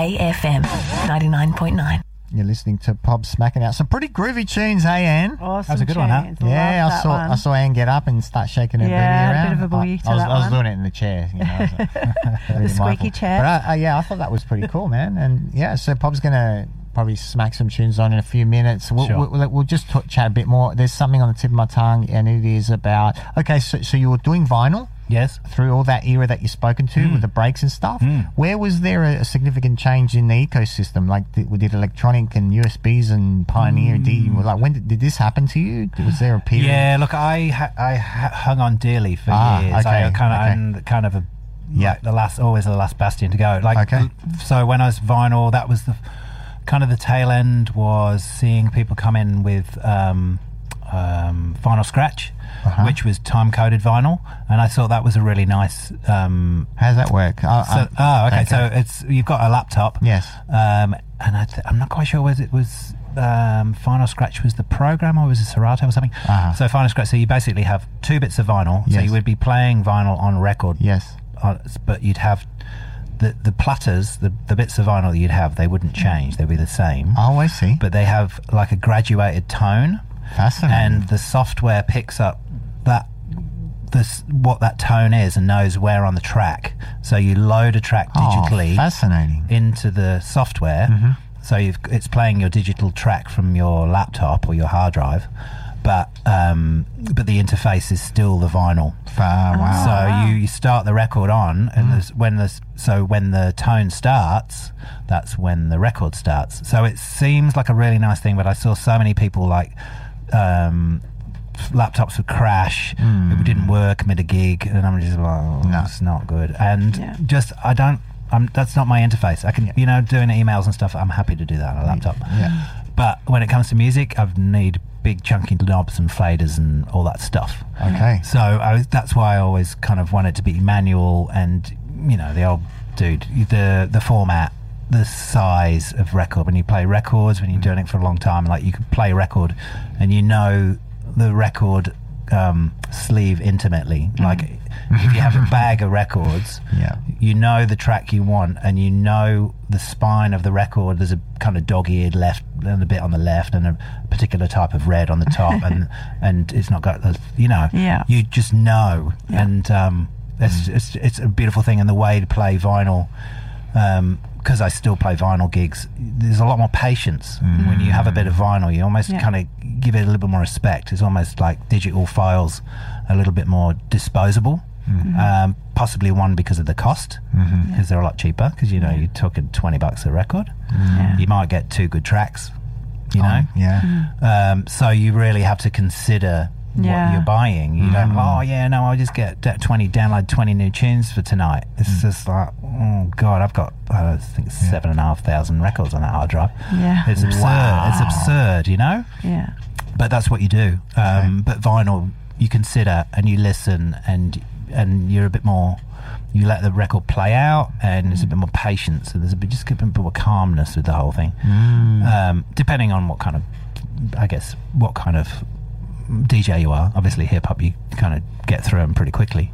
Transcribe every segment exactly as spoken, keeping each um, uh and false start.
Bay F M ninety-nine point nine. You're listening to Pop smacking out some pretty groovy tunes, hey Anne? Awesome. That was a good one, huh? tunes. Yeah, Love I that saw one. I saw Anne get up and start shaking her Yeah, booty a around. bit of a boogie I, to I was, that I was one. doing it in the chair. You know, I was, uh, really The squeaky mindful. chair. But I, I, yeah, I thought that was pretty cool, man. And yeah, so Pop's going to probably smack some tunes on in a few minutes. We'll, Sure. we'll, we'll just talk, chat a bit more. There's something on the tip of my tongue, and it is about... Okay, so, so you were doing vinyl? Yes. Through all that era that you've spoken to Mm. with the breaks and stuff, Mm. where was there a, a significant change in the ecosystem? Like, did, we did electronic and U S Bs and Pioneer Mm. D. Like, when did, did this happen to you? Was there a period? Yeah, look, I ha- I ha- hung on dearly for Ah, years. okay, I kind of okay. I'm kind of a Yeah. like the last, always the last bastion to go. Like, Okay. so when I was vinyl, that was the kind of the tail end. Was seeing people come in with um, um, Vinyl Scratch, Uh-huh. which was time coded vinyl, and I thought that was a really nice. Um, How does that work? I, so, I- oh, okay. So it's you've got a laptop. Yes. Um, and I th- I'm not quite sure whether it was um, Final Scratch was the program or was it Serato or something. Uh-huh. So Final Scratch. So you basically have two bits of vinyl. So Yes. you would be playing vinyl on record. Yes. On, but you'd have the the platters, the the bits of vinyl that you'd have. They wouldn't change. They'd be the same. Oh, I see. But they have like a graduated tone, Fascinating. and the software picks up that. This, what that tone is and knows where on the track. So you load a track digitally Oh, fascinating. into the software. Mhm. So you've, it's playing your digital track from your laptop or your hard drive, but um, but the interface is still the vinyl. Far, wow. So wow. you, you start the record on, and Mm. there's, when the so when the tone starts, that's when the record starts. So it seems like a really nice thing, but I saw so many people like. Um, laptops would crash, Mm. it didn't work mid a gig, and I'm just like, oh, No. it's not good. And Yeah. just I don't, I'm that's not my interface. I can, you know, doing emails and stuff. I'm happy to do that on a laptop. Yeah. But when it comes to music, I need big chunky knobs and faders and all that stuff. Okay. So I was, that's why I always kind of wanted to be manual, and you know, the old dude, the the format, the size of record. When you play records, when you're doing it for a long time, like you could play a record, and you know the record um, sleeve intimately. Like if you have a bag of records, Yeah. you know the track you want, and you know the spine of the record. There's a kind of dog-eared left and a bit on the left, and a particular type of red on the top, and and it's not got the, you know, Yeah. you just know, Yeah. and um, it's, it's it's a beautiful thing. And the way to play vinyl. Um, because I still play vinyl gigs, there's a lot more patience when you have a bit of vinyl. You almost Yeah. kind of give it a little bit more respect. It's almost like digital files, a little bit more disposable. Um, possibly one because of the cost, because they're a lot cheaper. Because you know you're talking twenty bucks a record. Yeah. You might get two good tracks. You know, Oh, yeah. um, so you really have to consider what Yeah. you're buying. You don't, oh yeah, no, I'll just get d- twenty, download twenty new tunes for tonight. It's just like, oh god, I've got I think seven and a half thousand records on that hard drive. Yeah. It's absurd. Wow. It's absurd, you know. Yeah. But that's what you do. Um, But vinyl, you consider and you listen, and and you're a bit more. You let the record play out, and there's a bit more patience, and there's a bit just a bit more calmness with the whole thing. Um, depending on what kind of, I guess, what kind of D J you are. Obviously, hip hop, you kind of get through them pretty quickly.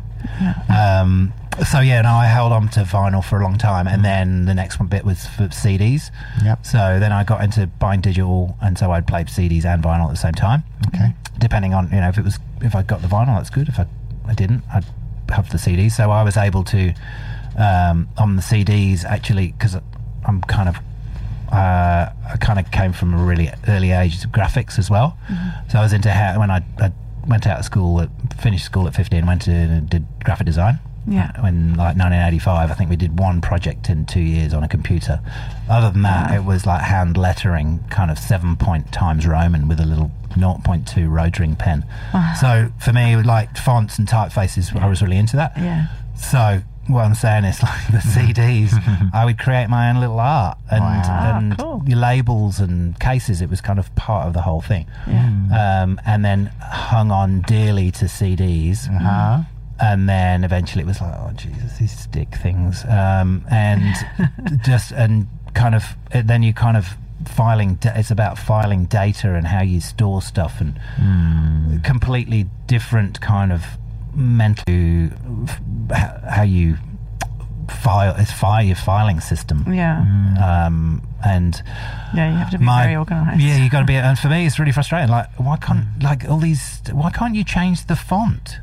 Um, so yeah, no, I held on to vinyl for a long time, and then the next one bit was for C Ds. Yep. So then I got into buying digital, and so I'd play C Ds and vinyl at the same time. Okay. Depending on, you know, if it was if I got the vinyl, that's good. If I, I didn't, I'd have the C Ds. So I was able to um, on the C Ds actually, because I'm kind of uh, I kind of came from a really early age of graphics as well. So I was into how when I, I went out of school, at, finished school at fifteen, went to and did graphic design. Yeah. When like nineteen eighty-five, I think we did one project in two years on a computer. Other than that, it was like hand lettering, kind of seven point times Roman with a little zero point two Rotring pen. So for me, like fonts and typefaces, I was really into that. Yeah. So what I'm saying is, like the C Ds, I would create my own little art and Wow. and Ah, cool. your labels and cases. It was kind of part of the whole thing. Yeah. Um, and then hung on dearly to C Ds. Uh-huh. And then eventually it was like, oh Jesus, these stick things, um, and just and kind of then you kind of filing. Da- it's about filing data and how you store stuff, and Mm. completely different kind of mental how you file. It's file your filing system. Yeah. Um, and Yeah, you have to be my- very organised. yeah, you got to be. And for me, it's really frustrating. Like, why can't like all these? Why can't you change the font?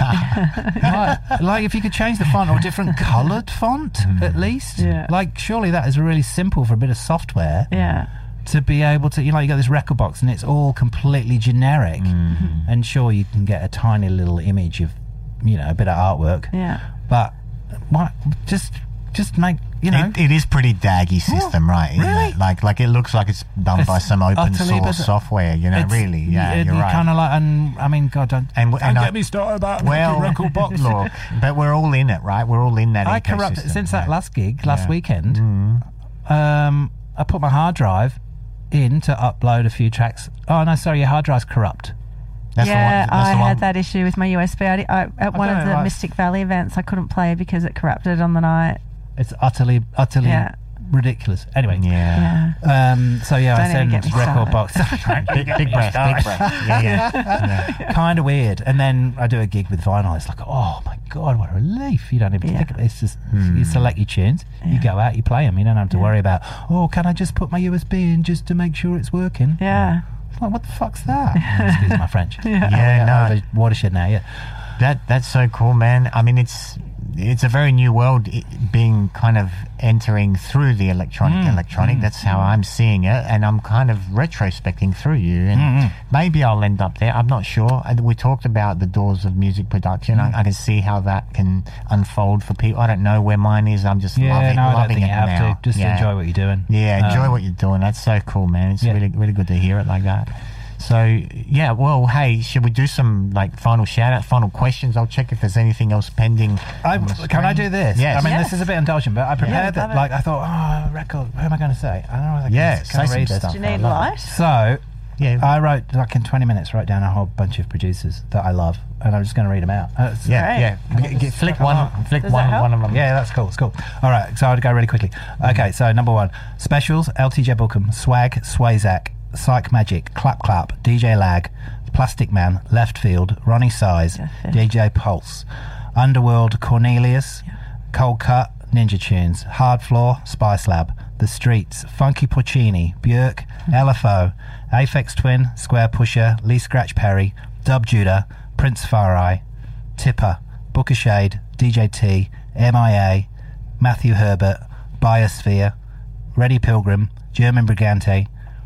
like, like if you could change the font or a different coloured font at least. Yeah. Like surely that is really simple for a bit of software Yeah. to be able to. You know, you got this record box and it's all completely generic. And sure, you can get a tiny little image of, you know, a bit of artwork. Yeah. But why just just make you know. It, it is pretty daggy system, right? isn't really? it? Like, like it looks like it's done It's by some open utterly source bizarre. software. You know, It's- really. Yeah, it- you're you right. kind of like, and I mean, God, don't, And- don't and I- get me started about well, record box. look, but we're all in it, right? We're all in that. I ecosystem, corrupted since that right? last gig last Yeah. weekend. Mm. Um, I put my hard drive in to upload a few tracks. Oh no, sorry, your hard drive's corrupt. That's the yeah, one, that's I the had one. that issue with my U S B. I, I, at one don't of know, the like- Mystic Valley events, I couldn't play because it corrupted on the night. It's utterly, utterly Yeah. ridiculous. Anyway, Yeah. Yeah. um, so yeah, Don't I even send get me record started. box. Big, big breath, big breath. Yeah, yeah. yeah. Kind of weird. And then I do a gig with vinyl. It's like, oh my god, what a relief! You don't even Yeah. think of it. It's just you select your tunes, you Yeah. go out, you play them. You don't have to Yeah. worry about, oh, can I just put my U S B in just to make sure it's working? Yeah. It's like, what the fuck's that? Excuse my French. Yeah, no. Over Watershed now. Yeah. That that's so cool, man. I mean, it's it's a very new world i- being kind of entering through the electronic Mm, electronic. mm, That's how I'm seeing it, and I'm kind of retrospecting through you, and Mm, mm. maybe I'll end up there. I'm not sure. And we talked about the doors of music production. Mm. I, I can see how that can unfold for people. I don't know where mine is. I'm just Yeah, loving, no, I don't loving think it you have now. to. Just yeah. enjoy what you're doing. Yeah, enjoy Um, what you're doing. That's so cool, man. It's Yeah. really, really good to hear it like that. So, yeah, well, hey, should we do some, like, final shout-outs, final questions? I'll check if there's anything else pending. I, on the can I screen. do this? Yes. I mean, Yes. this is a bit indulgent, but I prepared love that. it. Like, I thought, oh, record. What am I going to say? I don't know. If I can, Yeah, can say I some read this? stuff. Do you I need love it. light? So, Yeah. I wrote like in twenty minutes, wrote down a whole bunch of producers that I love, and I'm just going to read them out. Uh, it's- yeah, Great. yeah. G- g- flick Come one, on. flick Does that one, help? one of them. Yeah, that's cool. It's cool. All right, so I'll go really quickly. Okay, so number one, Specials, L T J Bookham, Swag, Swayzak, Psych Magic, Clap Clap, D J Lag, Plastic Man, Left Field, Ronnie Size, Yeah. D J Pulse, Underworld, Cornelius, Cold Cut, Ninja Tunes, Hard Floor, Spice Lab, The Streets, Funky Porcini, Björk, L F O, Aphex Twin, Square Pusher, Lee Scratch Perry, Dub Judah, Prince Farai, Tipper, Booker Shade, D J T, M I A, Matthew Herbert, Biosphere, Reddy Pilgrim, German Brigante,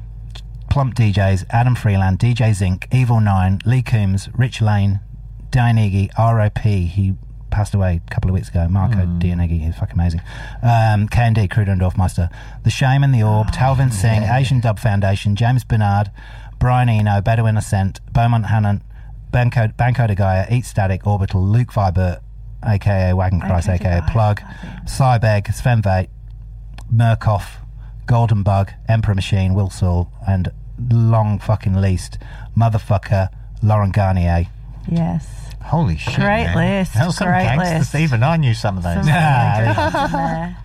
Plump D Js, Adam Freeland, D J Zinc, Evil Nine, Lee Coombs, Rich Lane, Dianigi, R I P, he passed away a couple of weeks ago, Marco Mm. Dianigi, he's fucking amazing. Um, K and D, Cruder and Dorfmeister, The Shame and the Orb, Talvin Singh, yeah. Asian Dub Foundation, James Bernard, Brian Eno, Bedouin Ascent, Beaumont Hannon, Banco, Banco de Gaia, Eat Static, Orbital, Luke Vibert, aka Wagon Christ, Okay, aka goodbye. Plug, Cybeg, Sven Veit, Murkoff, Golden Bug, Emperor Machine, Will Saul, and long fucking least, Motherfucker, Lauren Garnier. Yes. Holy shit, Great man. list, That was some great gangsters. list. Even I knew some of those. Some really good ones in there.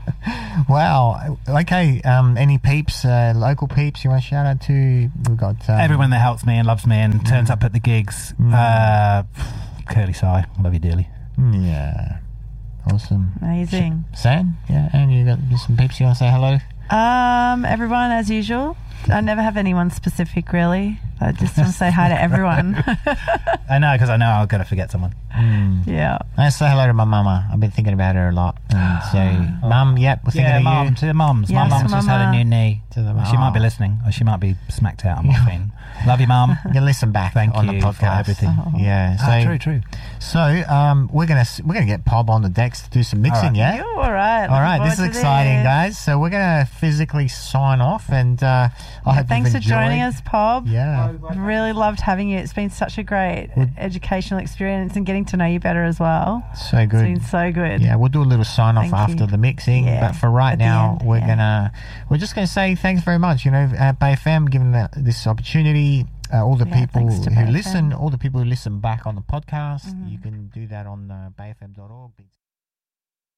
Wow. Okay, um, any peeps, uh, local peeps you want to shout out to? We've got... Um, Everyone that helps me and loves me and turns up at the gigs. Mm. Uh, Curly Sai, love you dearly. Yeah. Awesome. Amazing. Sam? Yeah, and you got some peeps you want to say hello? Um, everyone, as usual. I never have anyone specific, really. I just want to say hi to everyone. I know, because I know I'm going to forget someone. Mm. Yeah. I say hello to my mama. I've been thinking about her a lot. And so, Mum, yep, we're thinking Yeah, of mum, you. to the mums. My Yes, mum's just had a mama. new knee. To the- She might be Oh. listening, or she might be smacked out on morphine. Love you, mum. You can listen back Thank on you the for podcast. everything. Yeah. So, Ah, true, true. So, um, we're gonna s- we're gonna get Pob on the decks to do some mixing. All right. Yeah. You all right? All right, this is Looking forward to exciting, this. guys. So we're gonna physically sign off, and uh, I hope Thanks you've for enjoyed. joining us, Pob. Yeah. I've really loved having you. It's been such a great Well- educational experience and getting to know you better as well. So It's good. been so good. Yeah, we'll do a little sign off Thank after you. the mixing, Yeah, but for right at the now, end, we're yeah. gonna we're just gonna say thanks very much. You know, at Bay F M, giving the, this opportunity, uh, all the Yeah, people thanks to who Bay F M. listen, all the people who listen back on the podcast, you can do that on uh, bay f m dot org.